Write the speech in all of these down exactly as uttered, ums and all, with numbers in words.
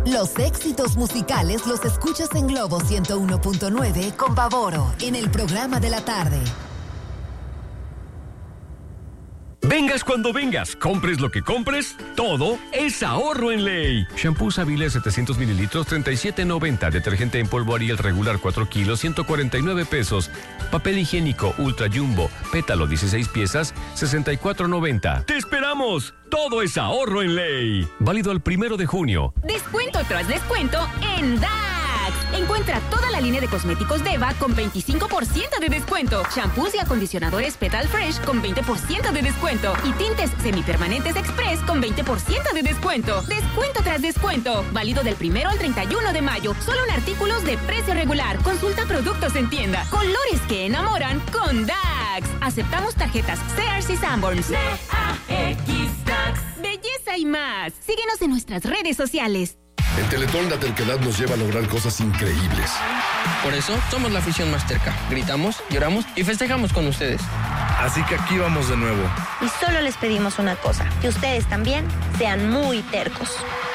Los éxitos musicales los escuchas en Globo ciento uno punto nueve con Pavoro, en el programa de la tarde. Vengas cuando vengas, compres lo que compres, todo es ahorro en Ley. Shampoo Savile setecientos mililitros, treinta y siete noventa. Detergente en polvo Ariel regular cuatro kilos, ciento cuarenta y nueve pesos. Papel higiénico Ultra Jumbo, pétalo dieciséis piezas, sesenta y cuatro noventa. ¡Te esperamos! Todo es ahorro en Ley. Válido al primero de junio. Descuento tras descuento en D A X. Encuentra toda la línea de cosméticos Deva con veinticinco por ciento de descuento. Shampoos y acondicionadores Petal Fresh con veinte por ciento de descuento. Y tintes semipermanentes Express con veinte por ciento de descuento. Descuento tras descuento. Válido del primero al treinta y uno de mayo. Solo en artículos de precio regular. Consulta productos en tienda. Colores que enamoran con D A X. Aceptamos tarjetas Sears y Sanborns. D A X D A X. Belleza y más. Síguenos en nuestras redes sociales. En Teletón, la terquedad nos lleva a lograr cosas increíbles. Por eso, somos la afición más terca. Gritamos, lloramos y festejamos con ustedes. Así que aquí vamos de nuevo. Y solo les pedimos una cosa, que ustedes también sean muy tercos.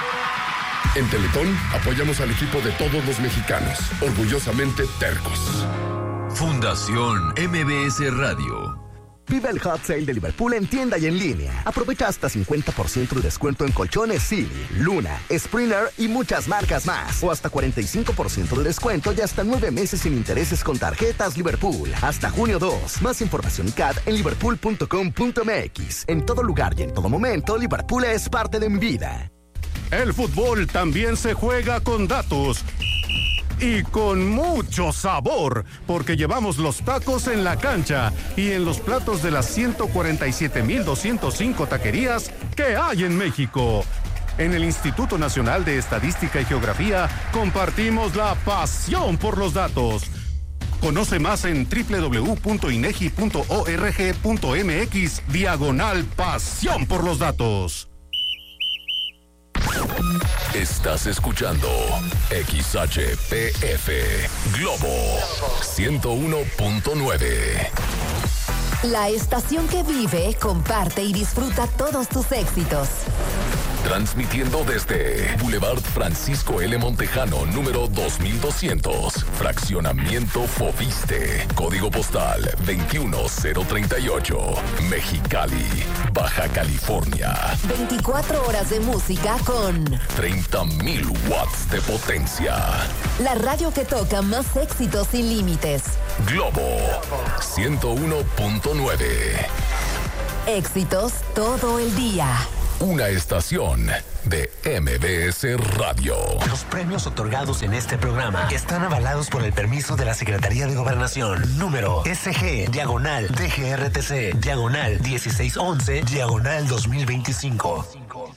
En Teletón, apoyamos al equipo de todos los mexicanos. Orgullosamente tercos. Fundación M B S Radio. Vive el Hot Sale de Liverpool en tienda y en línea. Aprovecha hasta cincuenta por ciento de descuento en colchones Silly, Luna, Springer y muchas marcas más. O hasta cuarenta y cinco por ciento de descuento y hasta nueve meses sin intereses con tarjetas Liverpool. Hasta junio dos. Más información y C A D en liverpool punto com punto m x. En todo lugar y en todo momento, Liverpool es parte de mi vida. El fútbol también se juega con datos. Y con mucho sabor, porque llevamos los tacos en la cancha y en los platos de las ciento cuarenta y siete mil doscientos cinco taquerías que hay en México. En el Instituto Nacional de Estadística y Geografía compartimos la pasión por los datos. Conoce más en doble u doble u doble u punto inegi punto org punto m x diagonal pasión por los datos. Estás escuchando X H P F Globo ciento uno punto nueve. La estación que vive, comparte y disfruta todos tus éxitos. Transmitiendo desde Boulevard Francisco L. Montejano, número dos mil doscientos. Fraccionamiento Foviste. Código postal veintiuno cero treinta y ocho. Mexicali, Baja California. veinticuatro horas de música con treinta mil watts de potencia. La radio que toca más éxitos sin límites. Globo ciento uno punto nueve. Éxitos todo el día. Una estación de M B S Radio. Los premios otorgados en este programa están avalados por el permiso de la Secretaría de Gobernación. Número S G, diagonal, D G R T C, diagonal, dieciséis once, diagonal dos mil veinticinco.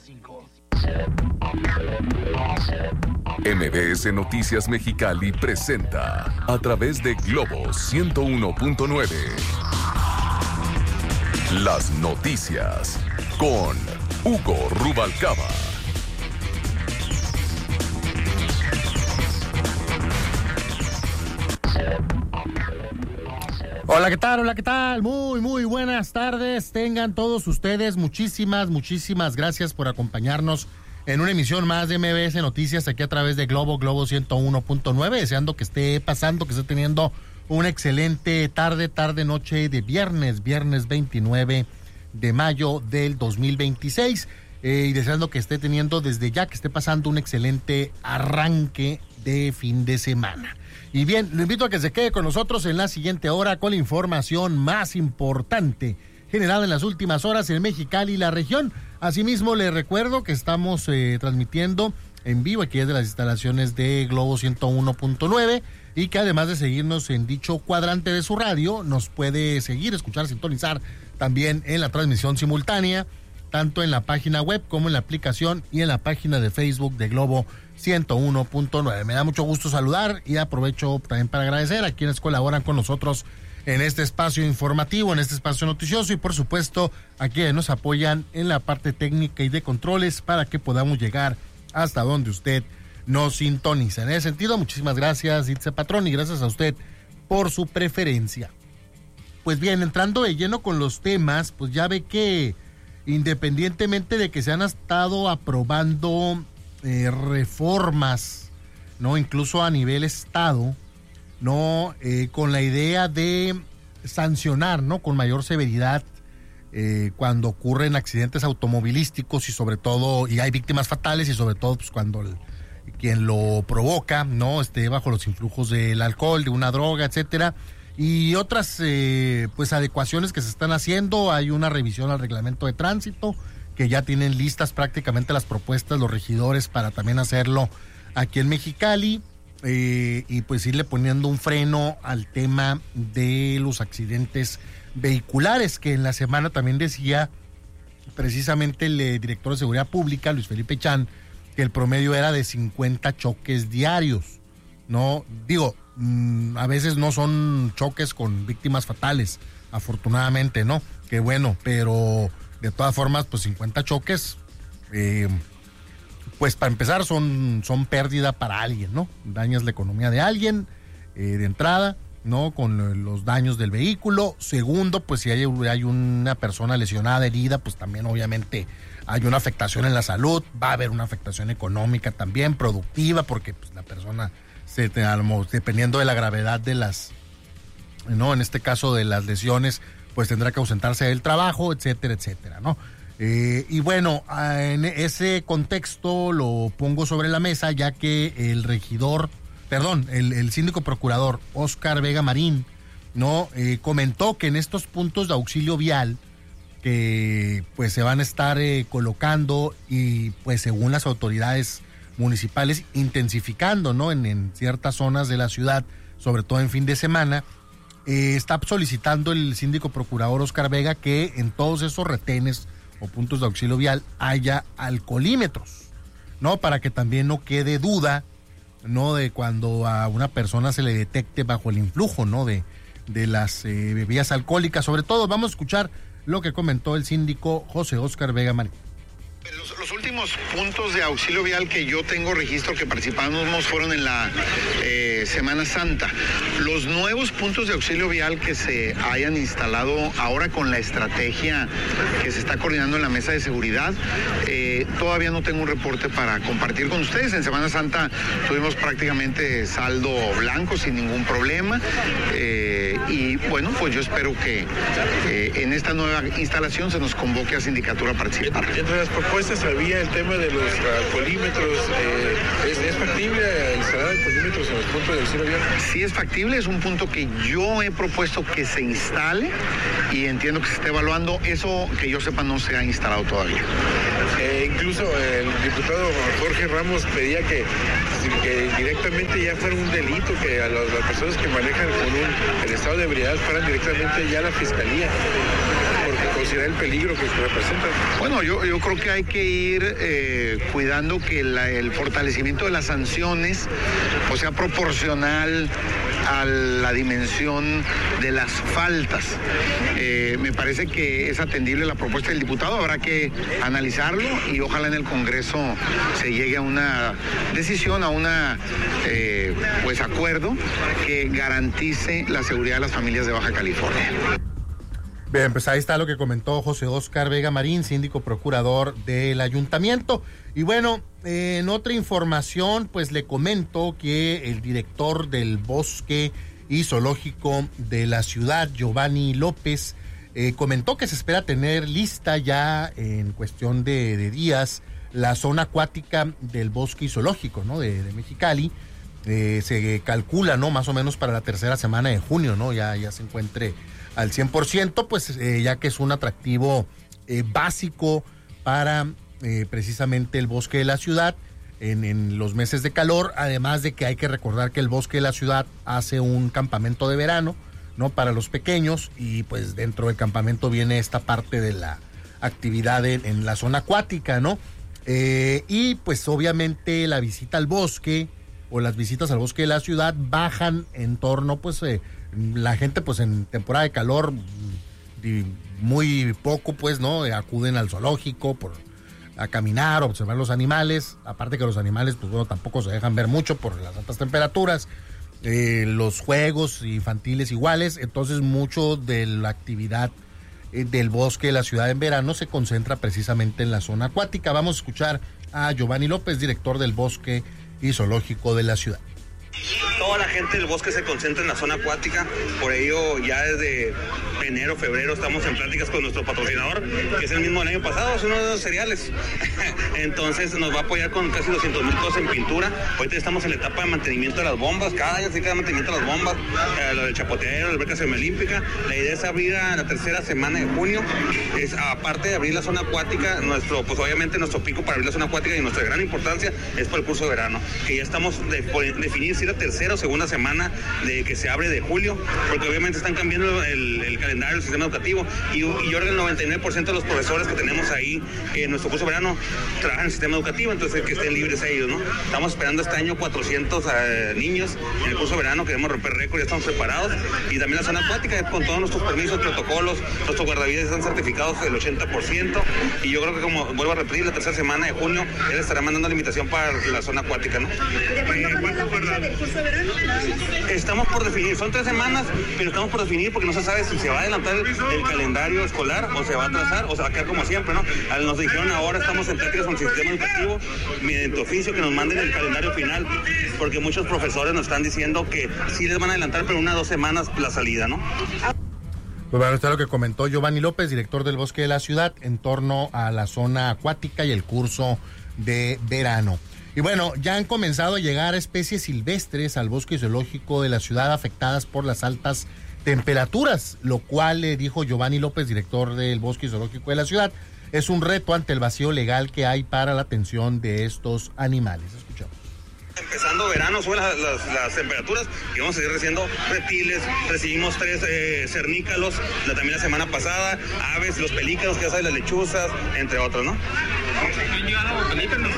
M B S Noticias Mexicali presenta a través de Globo ciento uno punto nueve. Las noticias con Hugo Rubalcaba. Hola, ¿qué tal? Hola, ¿qué tal? Muy, muy buenas tardes. Tengan todos ustedes muchísimas, muchísimas gracias por acompañarnos en una emisión más de M B S Noticias aquí a través de Globo, Globo ciento uno punto nueve. Deseando que esté pasando, que esté teniendo una excelente tarde, tarde, noche de viernes, viernes veintinueve de mayo del dos mil veintiséis. Eh, y deseando que esté teniendo desde ya, que esté pasando un excelente arranque de fin de semana. Y bien, lo invito a que se quede con nosotros en la siguiente hora con la información más importante generada en las últimas horas en Mexicali y la región. Asimismo, les recuerdo que estamos eh, transmitiendo en vivo aquí desde las instalaciones de Globo ciento uno punto nueve y que además de seguirnos en dicho cuadrante de su radio, nos puede seguir, escuchar, sintonizar también en la transmisión simultánea, tanto en la página web como en la aplicación y en la página de Facebook de Globo ciento uno punto nueve. Me da mucho gusto saludar y aprovecho también para agradecer a quienes colaboran con nosotros en este espacio informativo, en este espacio noticioso y por supuesto a quienes nos apoyan en la parte técnica y de controles para que podamos llegar hasta donde usted nos sintoniza. En ese sentido, muchísimas gracias, Itze Patrón, y gracias a usted por su preferencia. Pues bien, entrando de lleno con los temas, pues ya ve que independientemente de que se han estado aprobando eh, reformas, ¿no? Incluso a nivel estado, ¿no? Eh, con la idea de sancionar, ¿no? Con mayor severidad eh, cuando ocurren accidentes automovilísticos y sobre todo, y hay víctimas fatales y sobre todo pues cuando el, quien lo provoca, ¿no? Esté bajo los influjos del alcohol, de una droga, etcétera. Y otras eh, pues adecuaciones que se están haciendo. Hay una revisión al reglamento de tránsito que ya tienen listas prácticamente las propuestas los regidores para también hacerlo aquí en Mexicali eh, y pues irle poniendo un freno al tema de los accidentes vehiculares, que en la semana también decía precisamente el eh, director de Seguridad Pública, Luis Felipe Chan, que el promedio era de cincuenta choques diarios, ¿no? Digo, a veces no son choques con víctimas fatales, afortunadamente, ¿no? Qué bueno, pero de todas formas, pues cincuenta choques, eh, pues para empezar son, son pérdida para alguien, ¿no? Dañas la economía de alguien, eh, de entrada, ¿no? Con los daños del vehículo. Segundo, pues si hay, hay una persona lesionada, herida, pues también obviamente hay una afectación en la salud, va a haber una afectación económica también, productiva, porque pues la persona... Se, dependiendo de la gravedad de las, no, en este caso de las lesiones, pues tendrá que ausentarse del trabajo, etcétera, etcétera, ¿no? Eh, y bueno, en ese contexto lo pongo sobre la mesa, ya que el regidor, perdón, el, el síndico procurador Óscar Vega Marín, ¿no? Eh, comentó que en estos puntos de auxilio vial que pues se van a estar eh, colocando y pues según las autoridades municipales intensificando, ¿no? En, en ciertas zonas de la ciudad, sobre todo en fin de semana, eh, está solicitando el síndico procurador Óscar Vega que en todos esos retenes o puntos de auxilio vial haya alcoholímetros, ¿no? Para que también no quede duda, ¿no? De cuando a una persona se le detecte bajo el influjo, ¿no? De, de las eh, bebidas alcohólicas. Sobre todo, vamos a escuchar lo que comentó el síndico José Óscar Vega Marín. Los, los últimos puntos de auxilio vial que yo tengo registro que participamos fueron en la eh, Semana Santa. Los nuevos puntos de auxilio vial que se hayan instalado ahora con la estrategia que se está coordinando en la mesa de seguridad, eh, todavía no tengo un reporte para compartir con ustedes. En Semana Santa tuvimos prácticamente saldo blanco sin ningún problema eh, y bueno, pues yo espero que eh, en esta nueva instalación se nos convoque a sindicatura a participar. Entre las propuestas había el tema de los alcoholímetros. Eh, ¿es, ¿Es factible instalar alcoholímetros en los puntos de auxilio vial? Sí es factible, es un punto que yo he propuesto que se instale y entiendo que se está evaluando. Eso, que yo sepa, no se ha instalado todavía. Eh, incluso el diputado Jorge Ramos pedía que, que directamente ya fuera un delito, que a los, las personas que manejan con un, el estado de ebriedad fueran directamente ya a la fiscalía, porque considera el peligro que representan. Bueno, yo, yo creo que hay que ir eh, cuidando que la, el fortalecimiento de las sanciones o sea proporcional a la dimensión de las faltas. Eh, me parece que es atendible la propuesta del diputado, habrá que analizarlo y ojalá en el Congreso se llegue a una decisión, a una eh, pues acuerdo que garantice la seguridad de las familias de Baja California. Bien, pues ahí está lo que comentó José Óscar Vega Marín, síndico procurador del ayuntamiento. Y bueno, eh, en otra información, pues le comento que el director del Bosque y Zoológico de la ciudad, Giovanni López, eh, comentó que se espera tener lista ya en cuestión de, de días la zona acuática del Bosque y Zoológico, ¿no? De, de Mexicali. Eh, se calcula, ¿no? Más o menos para la tercera semana de junio, ¿no? Ya, ya se encuentre al cien por ciento, pues eh, ya que es un atractivo eh, básico para eh, precisamente el bosque de la ciudad en, en los meses de calor, además de que hay que recordar que el bosque de la ciudad hace un campamento de verano, ¿no? Para los pequeños y pues dentro del campamento viene esta parte de la actividad en, en la zona acuática, ¿no? Eh, y pues obviamente la visita al bosque o las visitas al bosque de la ciudad bajan en torno pues... Eh, la gente pues en temporada de calor muy poco pues no acuden al zoológico por a caminar, observar los animales, aparte que los animales pues bueno tampoco se dejan ver mucho por las altas temperaturas, eh, los juegos infantiles iguales, entonces mucho de la actividad eh, del bosque de la ciudad en verano se concentra precisamente en la zona acuática. Vamos a escuchar a Giovanni López, director del Bosque y Zoológico de la ciudad. Toda la gente del bosque se concentra en la zona acuática, por ello ya desde enero, febrero estamos en pláticas con nuestro patrocinador, que es el mismo del año pasado, es uno de los cereales. Entonces nos va a apoyar con casi doscientos mil pesos en pintura. Ahorita estamos en la etapa de mantenimiento de las bombas, cada año sí cada mantenimiento de las bombas, eh, lo del chapoteadero, la alberca semiolímpica. La idea es abrir a la tercera semana de junio, es aparte de abrir la zona acuática, nuestro, pues obviamente nuestro pico para abrir la zona acuática y nuestra gran importancia es por el curso de verano, que ya estamos de, por definir si la tercera o segunda semana de que se abre de julio, porque obviamente están cambiando el, el calendario del sistema educativo y, y yo creo que el noventa y nueve por ciento de los profesores que tenemos ahí en nuestro curso de verano trabajan en el sistema educativo, entonces que estén libres ellos, ¿no? Estamos esperando este año cuatrocientos uh, niños en el curso de verano, queremos romper récord, ya estamos preparados, y también la zona acuática con todos nuestros permisos, protocolos, nuestros guardavidas están certificados del ochenta por ciento, y yo creo que, como vuelvo a repetir, la tercera semana de junio él estará mandando la invitación para la zona acuática, ¿no? ¿De cuándo va a ser la fecha del curso de verano? Estamos por definir, son tres semanas, pero estamos por definir porque no se sabe si se va a adelantar el, el calendario escolar o se va a atrasar o se va a quedar como siempre, ¿no? Nos dijeron ahora estamos en pláticas con el sistema educativo mediante oficio que nos manden el calendario final, porque muchos profesores nos están diciendo que sí les van a adelantar, pero unas dos semanas la salida, ¿no? Pues bueno, está lo que comentó Giovanni López, director del Bosque de la Ciudad, en torno a la zona acuática y el curso de verano. Y bueno, ya han comenzado a llegar especies silvestres al bosque zoológico de la ciudad afectadas por las altas temperaturas, lo cual, le dijo Giovanni López, director del bosque zoológico de la ciudad, es un reto ante el vacío legal que hay para la atención de estos animales. Escuchamos. Empezando verano, suben las, las, las temperaturas y vamos a seguir recibiendo reptiles. Recibimos tres eh, cernícalos la, también la semana pasada, aves, los pelícanos, que ya sabes, las lechuzas, entre otros, ¿no? ¿Han llegado pelícanos?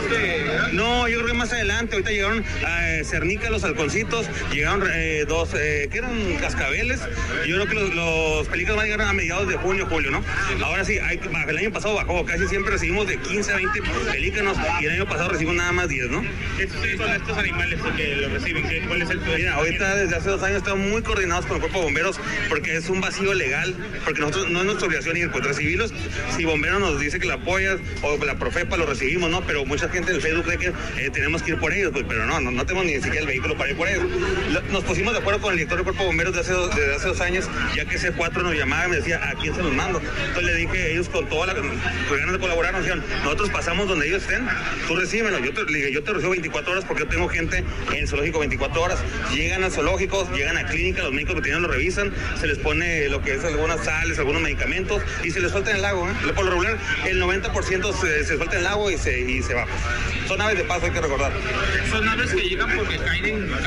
No, yo creo que más adelante. Ahorita llegaron eh, cernícalos, halconcitos, llegaron eh, dos, eh, que eran cascabeles. Yo creo que los, los pelícanos van a llegar a mediados de junio, julio, ¿no? Ahora sí, hay, el año pasado bajó, casi siempre recibimos de quince a veinte pelícanos y el año pasado recibimos nada más diez, ¿no? ¿Qué son estos animales que los reciben? ¿Cuál es el tuyo? Mira, ahorita desde hace dos años estamos muy coordinados con el Cuerpo de Bomberos porque es un vacío legal, porque nosotros no es nuestra obligación ir, pues recibirlos. Si bombero nos dice que la apoyas o la Profepa lo recibimos, ¿no? Pero mucha gente del Facebook cree que eh, tenemos que ir por ellos, pues, pero no, no, no tenemos ni siquiera el vehículo para ir por ellos. Nos pusimos de acuerdo con el director del Cuerpo de Bomberos desde hace, desde hace dos años, ya que ese cuatro nos llamaba y me decía, ¿a quién se los mando? Entonces le dije a ellos con toda la pues, ganas de colaborar, nos dijeron, nosotros pasamos donde ellos estén, tú recíbelo, yo te, le dije, yo te recibo veinticuatro horas porque yo tengo gente en el zoológico veinticuatro horas, llegan al zoológico, llegan a clínica, los médicos veterinarios lo revisan, se les pone lo que es algunas sales, algunos medicamentos y se les suelta en el lago, ¿eh? Por lo regular, el noventa por ciento se, se suelta en el lago y se, y se va. Son aves de paso, hay que recordar. Son aves que llegan porque caen en,